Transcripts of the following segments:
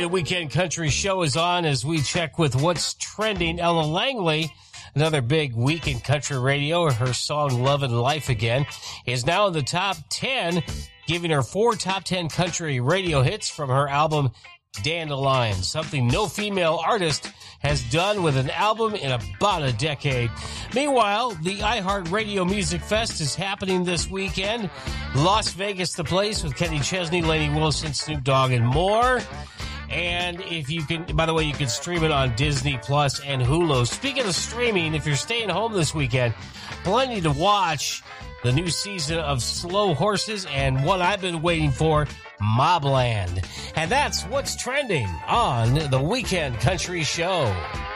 Weekend Country Show is on as we check with what's trending. Ella Langley, another big week in country radio, her song Lovin' Life Again, is now in the top 10, giving her 4 top 10 country radio hits from her album Dandelion, something no female artist has done with an album in about a decade. Meanwhile, the iHeartRadio Music Fest is happening this weekend. Las Vegas, the place, with Kenny Chesney, Lainey Wilson, Snoop Dogg, and more. And if you can, by the way, you can stream it on Disney Plus and Hulu. Speaking of streaming, if you're staying home this weekend, plenty to watch. The new season of Slow Horses and one I've been waiting for, Mobland. And that's what's trending on the Weekend Country Show.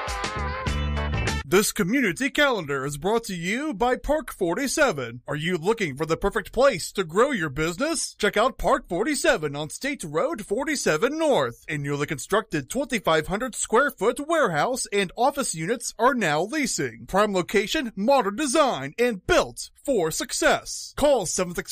This community calendar is brought to you by Park 47. Are you looking for the perfect place to grow your business? Check out Park 47 on State Road 47 North. A newly constructed 2,500 square foot warehouse and office units are now leasing. Prime location, modern design, and built for success. Call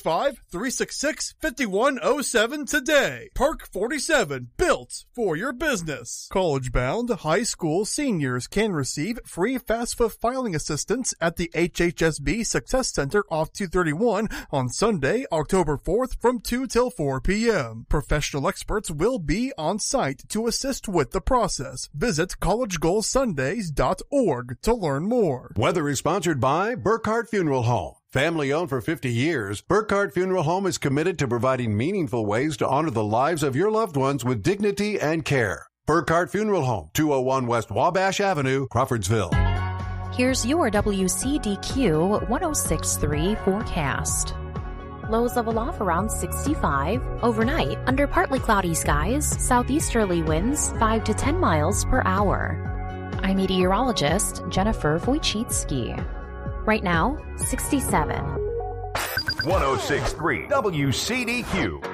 765-366-5107 today. Park 47, built for your business. College-bound high school seniors can receive free FAFSA filing assistance at the HHSB Success Center off 231 on Sunday, October 4th from 2 till 4 p.m. Professional experts will be on site to assist with the process. Visit collegegoalsundays.org to learn more. Weather is sponsored by Burkhart Funeral Home. Family owned for 50 years, Burkhart Funeral Home is committed to providing meaningful ways to honor the lives of your loved ones with dignity and care. Burkhart Funeral Home, 201 West Wabash Avenue, Crawfordsville. Here's your WCDQ 106.3 forecast. Lows level off around 65. Overnight, under partly cloudy skies, southeasterly winds 5 to 10 miles per hour. I'm meteorologist Jennifer Wojcicki. Right now, 67. 106.3 WCDQ.